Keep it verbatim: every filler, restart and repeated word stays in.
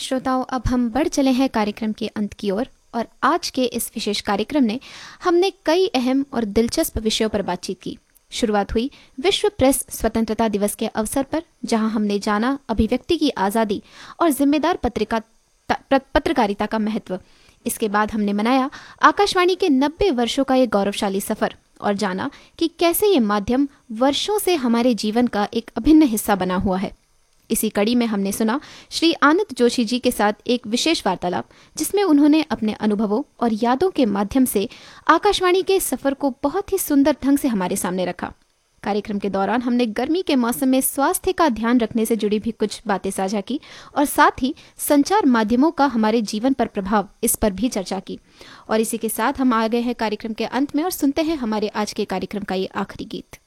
श्रोताओं, अब हम बढ़ चले हैं कार्यक्रम के अंत की ओर और आज के इस विशेष कार्यक्रम ने हमने कई अहम और दिलचस्प विषयों पर बातचीत की। शुरुआत हुई विश्व प्रेस स्वतंत्रता दिवस के अवसर पर, जहां हमने जाना अभिव्यक्ति की आज़ादी और जिम्मेदार पत्रिका पत्रकारिता का महत्व। इसके बाद हमने मनाया आकाशवाणी के नब्बे वर्षों का ये गौरवशाली सफर और जाना कि कैसे ये माध्यम वर्षों से हमारे जीवन का एक अभिन्न हिस्सा बना हुआ है। इसी कड़ी में हमने सुना श्री आनंद जोशी जी के साथ एक विशेष वार्तालाप, जिसमें उन्होंने अपने अनुभवों और यादों के माध्यम से आकाशवाणी के सफर को बहुत ही सुंदर ढंग से हमारे सामने रखा। कार्यक्रम के दौरान हमने गर्मी के मौसम में स्वास्थ्य का ध्यान रखने से जुड़ी भी कुछ बातें साझा की और साथ ही संचार माध्यमों का हमारे जीवन पर प्रभाव, इस पर भी चर्चा की। और इसी के साथ हम आ गए हैं कार्यक्रम के अंत में और सुनते हैं हमारे आज के कार्यक्रम का ये आखिरी गीत।